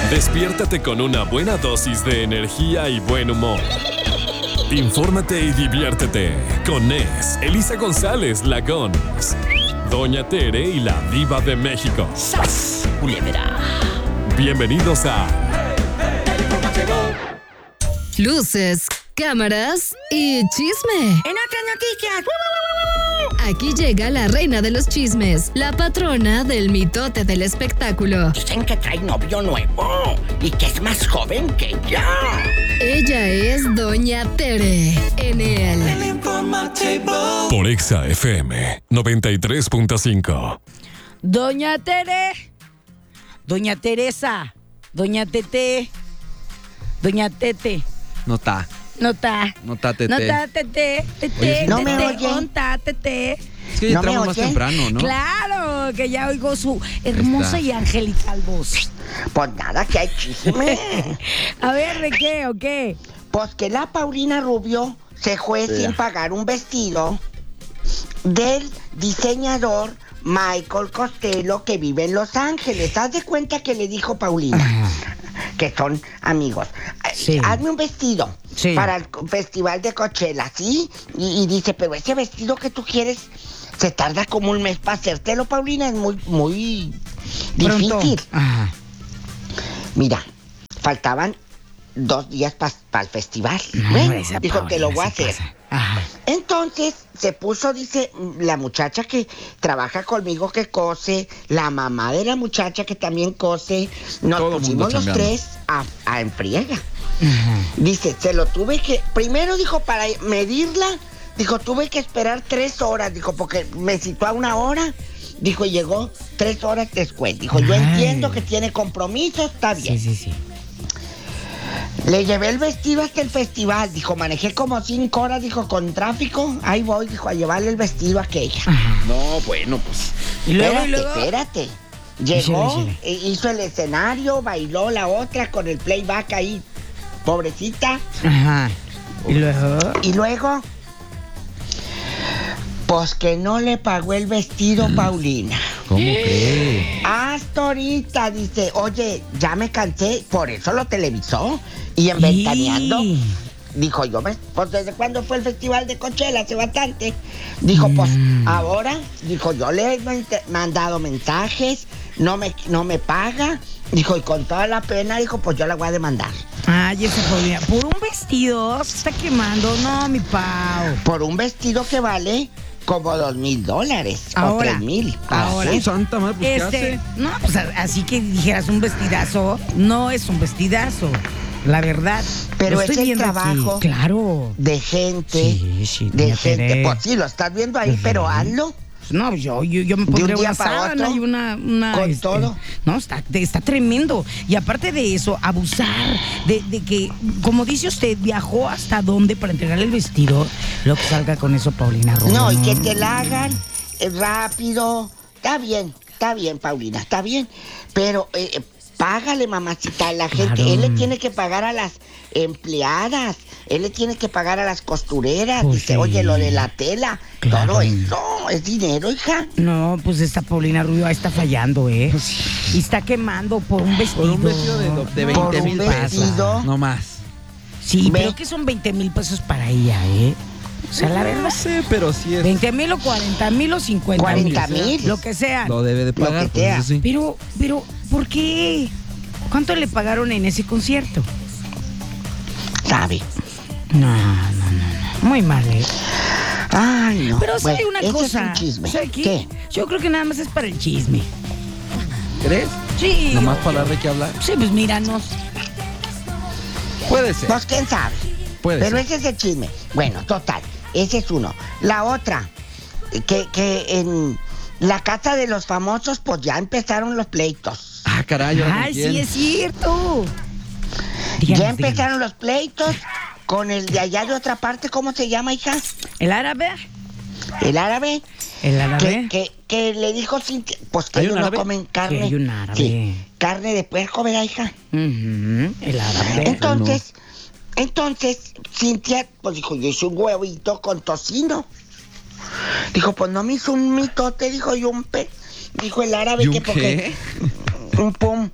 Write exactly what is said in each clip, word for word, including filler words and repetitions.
Despiértate con una buena dosis de energía y buen humor. Infórmate y diviértete con Ness, Elisa González, la Gons, Doña Tere y la Diva de México. ¡Sas! Culebra. Bienvenidos a Luces, cámaras y chisme. En otras noticias. Aquí llega la reina de los chismes, la patrona del mitote del espectáculo. Dicen que trae novio nuevo y que es más joven que ella. Ella es Doña Tere en el por Exa F M noventa y tres punto cinco. Doña Tere, Doña Teresa, Doña Tete, Doña Tete. No está. No está. No está, Tete. No está, Tete. Tete. Oye, no me Tete, oyen. onta, Tete. Es que ya ¿No me entramos más oyen? temprano, ¿no? Claro, que ya oigo su hermosa Está. y angelical voz. Pues nada, que hay chisme. A ver, ¿de qué o qué? Pues que la Paulina Rubio se fue sin pagar un vestido del diseñador Michael Costello, que vive en Los Ángeles. Haz de cuenta que le dijo Paulina, que son amigos, Sí. hazme un vestido Sí. para el festival de Coachella, ¿sí? Y, y dice, pero ese vestido que tú quieres se tarda como un mes para hacértelo, Paulina, es muy, muy Pronto. difícil. Ajá. Mira, faltaban dos días para el festival. No, ¿Ven? hombre, esa Dijo, te lo Paulina voy a se hacer. pasa. Ajá. Entonces se puso, dice, la muchacha que trabaja conmigo que cose, la mamá de la muchacha que también cose, nos Todo pusimos mundo los chambeando. tres a, a en friega. Dice, se lo tuve que, primero dijo, para medirla, dijo, tuve que esperar tres horas, dijo, porque me citó a una hora, dijo, y llegó tres horas después. Dijo, yo Ay. entiendo que tiene compromiso, está bien. Sí, sí, sí. Le llevé el vestido hasta el festival, dijo, manejé como cinco horas, dijo, con tráfico, ahí voy, dijo, a llevarle el vestido a aquella. No, bueno, pues. Y luego, espérate, y luego. espérate. Llegó, Échale, e- hizo el escenario, bailó la otra con el playback ahí, pobrecita. Ajá. Y luego. Y luego, pues que no le pagó el vestido, Paulina. ¿Cómo cree? Hasta ahorita dice, oye, ya me cansé, por eso lo televisó. Y en Y- Ventaneando, dijo yo, me- pues desde cuándo fue el festival de Coachella, hace bastante. Dijo, pues Mm. ahora, dijo, yo le he ment- mandado mensajes, no me, no me paga. Dijo, y con toda la pena, dijo, pues yo la voy a demandar. Ay, esa Paulina. Por un vestido se está quemando. No, mi Pau. Por un vestido que vale como dos mil dólares o Ahora, tres mil. ahora. Ay, santa madre, pues, ¿qué Este, hace? no, pues a- así que dijeras un vestidazo, no es un vestidazo, la verdad. Pero Lo es estoy el viendo aquí, trabajo. claro. De gente, Sí, sí, de doña gente. Tere. Pues sí, lo estás viendo ahí, pero hazlo. No, yo, yo, yo me De un pondré día una para sábana otro, y una, una con este, todo. No, está, está tremendo. Y aparte de eso, abusar de, de que, como dice usted, viajó hasta dónde para entregarle el vestido. Lo que salga con eso, Paulina Rubio. No, y que te la hagan eh, rápido. Está bien, está bien, Paulina, está bien. Pero eh, eh, págale, mamacita, a la gente. Claro. Él le tiene que pagar a las empleadas. Él le tiene que pagar a las costureras. Pues Dice, sí. oye, lo de la tela. Claro. Todo eso es dinero, hija. No, pues esta Paulina Rubio ahí está fallando, ¿eh? Y está quemando por un vestido. Por un vestido de, do- de Por veinte un mil pesos. vestido. No más. Sí, Ve. pero que son veinte mil pesos para ella, ¿eh? O sea, la verdad. No sé, pero sí es. veinte mil o cuarenta mil o cincuenta mil. cuarenta mil. Lo que sea. Lo debe de Lo pagar, que pues sea. eso sí. Pero, pero, ¿por qué? ¿Cuánto le pagaron en ese concierto? ¿Sabe? No, no, no, no. Muy mal, ¿eh? Ay, no. Pero sí Bueno, hay una ese cosa. es un chisme. ¿Sabe qué? ¿Qué? Yo creo que nada más es para el chisme. ¿Crees? Sí. Nomás para darle que hablar. Sí, pues míranos. Puede ser. Pues quién sabe. Puede Pero ser. ese es el chisme. Bueno, total, ese es uno. La otra, que, que en la casa de los famosos, pues ya empezaron los pleitos. Ah, caray, ¿ahora con Ay, quién? sí, es cierto. ya Díganos, empezaron los pleitos con el de allá de otra parte, ¿cómo se llama, hija? díganos. ¿El árabe? El árabe. ¿El árabe? Que, que, que le dijo Cintia, pues que ¿Hay ellos un no árabe? comen carne. Sí, hay un árabe. Sí, carne de puerco, ¿verdad, hija? Ujú, el árabe. Entonces, entonces, Cintia, pues dijo, yo hice un huevito con tocino. Dijo, pues no me hizo un mitote, dijo, y un pe... Dijo el árabe ¿Y un que porque... qué? Un pum,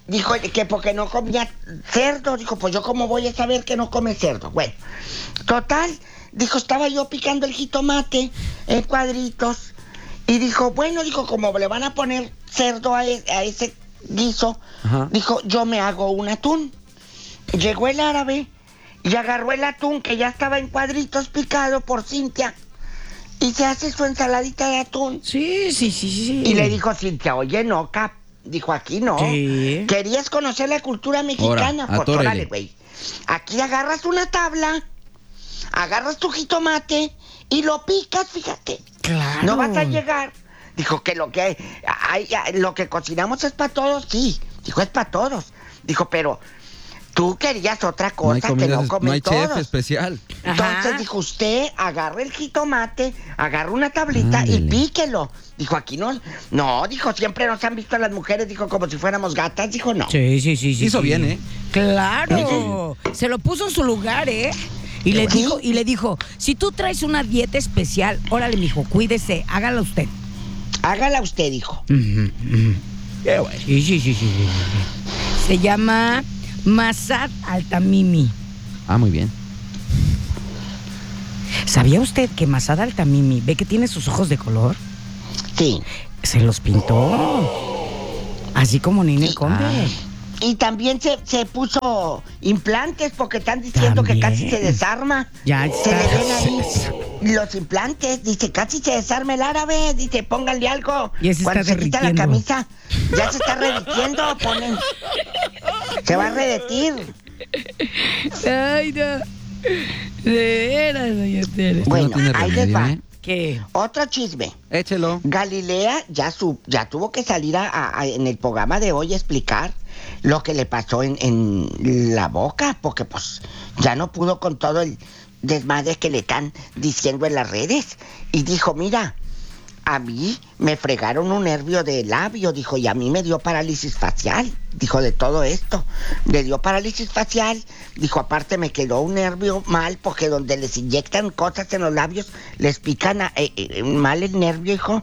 dijo que porque no comía cerdo. Dijo, pues yo cómo voy a saber que no come cerdo. Bueno, total, dijo, estaba yo picando el jitomate en cuadritos. Y dijo, bueno, dijo, como le van a poner cerdo a, e- a ese guiso, Ajá. dijo, yo me hago un atún. Llegó el árabe y agarró el atún que ya estaba en cuadritos picado por Cintia y se hace su ensaladita de atún. Sí, sí, sí, sí. Y le dijo Cintia, oye, no, Cap. Dijo, aquí no. Sí. ¿Querías conocer la cultura mexicana? Ahora, Pues atórele. órale, güey. Aquí agarras una tabla, agarras tu jitomate y lo picas, fíjate. Claro. No vas a llegar. Dijo que lo que hay, hay- lo que cocinamos es para todos, sí. Dijo, es para todos. Dijo, pero tú querías otra No hay cosa que comida, no no comen hay chef todos. especial. Entonces Ajá. dijo, usted agarre el jitomate, agarra una tablita y Ándele. píquelo. Dijo, aquí no, no, dijo, siempre nos han visto a las mujeres, dijo, como si fuéramos gatas. Dijo, no. Sí, sí, sí, sí. Hizo sí. bien, ¿eh? Claro. Se lo puso en su lugar, ¿eh? Y le Sí. dijo, y le dijo, si tú traes una dieta especial, órale, mijo, cuídese, hágala usted. Hágala usted, dijo. Ujú, ujú. Sí, sí, sí, sí, sí, sí. Se llama Masad Altamimi. Ah, muy bien. ¿Sabía usted que Masad Altamimi ve que tiene sus ojos de color? Sí. Se los pintó. Así como Ninel Conde. Ah. Y también se, se puso implantes porque están diciendo que También. casi se desarma. Ya Se está. le ven ahí los implantes. Dice, casi se desarma el árabe. Dice, pónganle algo. Ya se Cuando está se quita la derritiendo. camisa, ya se está derritiendo. Ponen. Se va a derretir. Ay, no. De veras, doña Tere. Esto Bueno, no tiene ahí les remedio, va. ¿eh? ¿Qué? Otro chisme. Échelo. Galilea ya su, ya tuvo que salir a- a- a- en el programa de hoy a explicar lo que le pasó en, en la boca, porque pues ya no pudo con todo el desmadre que le están diciendo en las redes. Y dijo, mira, a mí me fregaron un nervio de labio, dijo, y a mí me dio parálisis facial, dijo, de todo esto. Le dio parálisis facial, dijo, aparte me quedó un nervio mal, porque donde les inyectan cosas en los labios, les pican a- eh, eh, mal el nervio, hijo,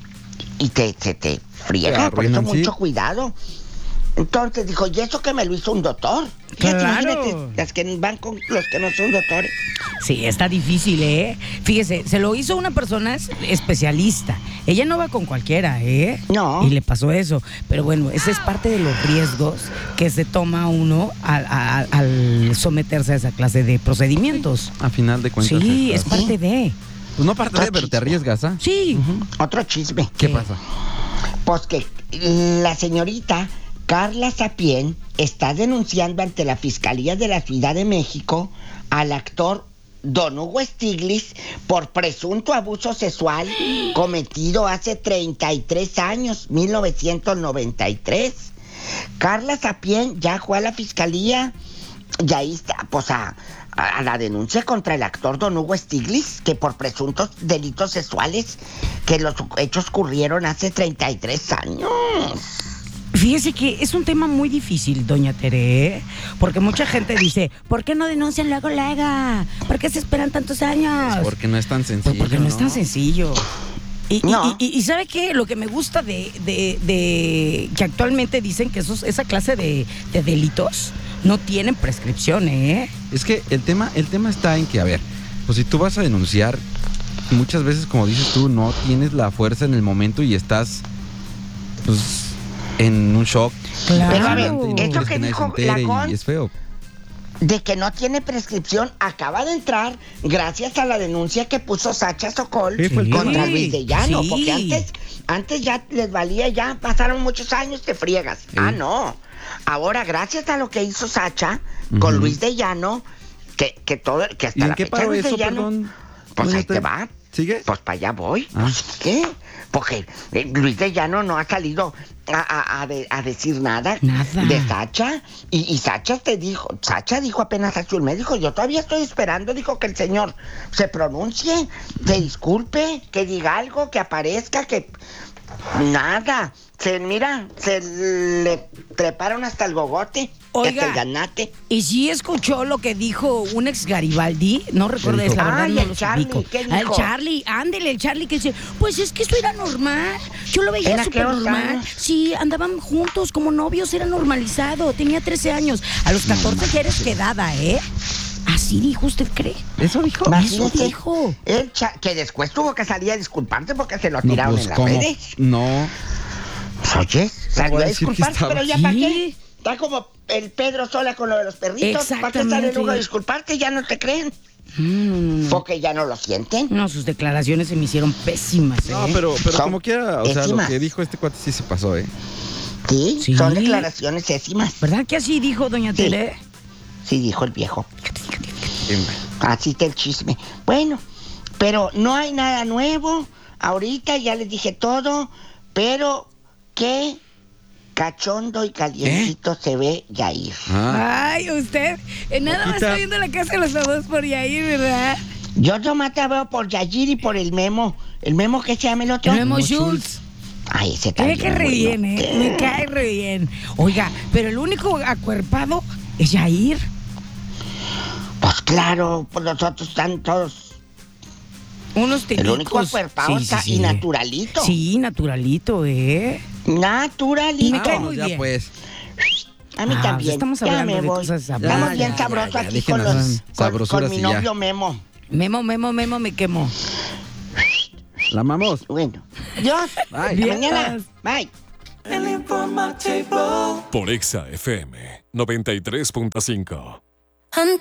y te, se te friega, Te por eso arruinan, sí. mucho cuidado. Entonces dijo, y eso que me lo hizo un doctor. Fíjate, Claro. imagínate, las que van con los que no son doctores. Sí, está difícil, ¿eh? Fíjese, se lo hizo una persona es- especialista. Ella no va con cualquiera, ¿eh? No. Y le pasó eso. Pero bueno, ese es parte de los riesgos que se toma uno al, al- al someterse a esa clase de procedimientos. A final de cuentas. Sí, es estás- parte de. Pues no parte de, pero te arriesgas, ¿ah? Sí. Otro chisme. ¿Qué ¿Qué? pasa? Pues que la señorita Carla Sapien está denunciando ante la Fiscalía de la Ciudad de México al actor Don Hugo Stiglitz por presunto abuso sexual cometido hace treinta y tres años, mil novecientos noventa y tres. Carla Sapien ya fue a la Fiscalía y ahí está, pues a, a- a la denuncia contra el actor Don Hugo Stiglitz, que por presuntos delitos sexuales, que los hechos ocurrieron hace treinta y tres años. Fíjese que es un tema muy difícil, doña Tere, ¿eh? Porque mucha gente dice, ¿por qué no denuncian luego, luego? ¿Por qué se esperan tantos años? Porque no es tan sencillo. Pues porque no, es tan sencillo. Y, y- No. y- y- y ¿sabe qué? Lo que me gusta de, de- de que actualmente dicen que esos, esa clase de, de delitos no tienen prescripción, ¿eh? Es que el tema, el tema está en que, a ver, pues si tú vas a denunciar, muchas veces, como dices tú, no tienes la fuerza en el momento y estás, pues, en un shock. Claro. Pero a ver, Y no eso quieres que nadie dijo se entere Lagón, y es feo. de que no tiene prescripción, acaba de entrar gracias a la denuncia que puso Sacha Sokol Sí, fue el contra tema. Luis de Llano, Sí. porque antes, antes ya les valía, ya pasaron muchos años, te friegas. Sí. Ah, no. Ahora, gracias a lo que hizo Sacha con Ujú. Luis de Llano, que, que todo, que hasta ¿Y en la qué fecha paró Luis eso, de Llano, perdón? pues doña ahí te Tere? va. ¿Sigue? Pues para allá voy. Ah. Pues ¿qué? Porque eh, Luis de Llano no ha salido a, a- a de- a decir nada, Nada. de Sacha. Y, y Sacha te dijo, Sacha dijo apenas hace un mes, dijo, yo todavía estoy esperando, dijo que el señor se pronuncie, se disculpe, que diga algo, que aparezca, que... Nada. Se mira, se le treparon hasta el gogote. Oiga. Hasta el ganate. ¿Y si escuchó lo que dijo un ex Garibaldi? No recuerdo, ¿Qué es dijo? la verdad, Ay, no el lo Charlie, ubico. ¿qué dijo? El Charlie, ándele, el Charlie que dice, pues es que eso era normal. Yo lo veía ¿En súper aquellos normal. años? Sí, andaban juntos como novios, era normalizado. Tenía trece años. A los catorce ya eres quedada, ¿eh? Así dijo, ¿usted cree? Eso dijo. Eso Imagínate, dijo. el cha- que después tuvo que salir a disculparse porque se lo No, tiraron pues, en las ¿cómo? redes. No. Pues, oye, salió voy a a decir que disculparse, estaba pero ya aquí. para qué. Está como el Pedro Sola con lo de los perritos. ¿Para qué sale Exactamente. luego a disculparte? Ya no te creen. No, no, no. Porque ya no lo sienten. No, sus declaraciones se me hicieron pésimas, ¿eh? No, pero, pero Son como quiera, o sea, lo pésimas. que dijo este cuate sí se pasó, ¿eh? Sí, Sí. son declaraciones pésimas. ¿Verdad que así dijo doña Sí. Tere? Sí, dijo el viejo. Em, Así está el chisme. Bueno, pero no hay nada nuevo. Ahorita ya les dije todo, pero qué cachondo y calientito se ve Yair. Ah, Ay, usted eh, nada más Boquita. está viendo la casa de los famosos por ahí, ¿verdad? Yo nomás te veo por Yair y por el Memo. ¿El Memo qué se llama el otro? Memo Memo Schultz. Ay, ese Me también. cae re bien, ¿eh? Me cae re bien. Oiga, pero el único acuerpado es Yair. Pues claro, pues nosotros están todos. Unos El tenicos. único acuerpado Sí, está sí, y sí. naturalito. Sí, naturalito, ¿eh? Naturalito. Me cae vamos, muy ya bien. pues. A mí Ah, también. estamos ya hablando me de voy. cosas Estamos sabrosas. bien Ya, sabrosos ya, aquí déjenos con, los, en con, sabrosuras con mi y ya. novio Memo. Memo, Memo, Memo, me quemo. La amamos. Bueno, Dios, Bye. hasta mañana. Bye. Por Exa F M noventa y tres punto cinco. Antes